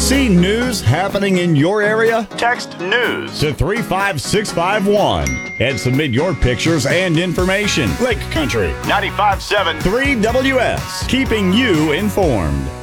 See news happening in your area? Text news to 35651 and submit your pictures and information. Lake Country 95.7 3WS, keeping you informed.